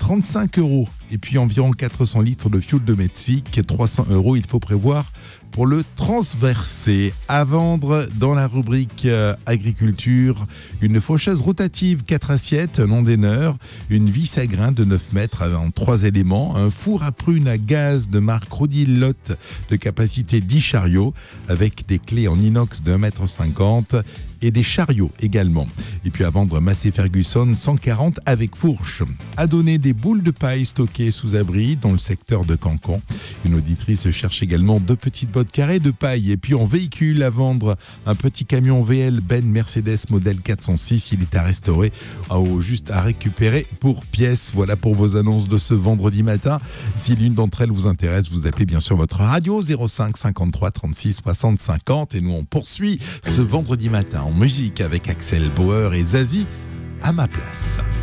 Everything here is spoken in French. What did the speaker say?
35 €. Et puis environ 400 litres de fioul de Mexique, 300 €, il faut prévoir pour le transverser. À vendre dans la rubrique agriculture, une faucheuse rotative 4 assiettes, non d'aineur, une vis à grains de 9 mètres en 3 éléments, un four à prunes à gaz de marque Rodil-Lotte de capacité 10 chariots avec des clés en inox de 1,50 m et des chariots également. Et puis à vendre Massey Ferguson 140 avec fourche. À donner des boules de paille stockées sous abri dans le secteur de Cancon. Une auditrice cherche également 2 petites bottes carrées de paille. Et puis en véhicule à vendre un petit camion VL Ben Mercedes modèle 406. Il est à restaurer ou juste à récupérer pour pièces. Voilà pour vos annonces de ce vendredi matin. Si l'une d'entre elles vous intéresse, vous appelez bien sûr votre radio 05 53 36 60 50 et nous on poursuit ce vendredi matin en musique avec Axel Bauer et Zazie à ma place.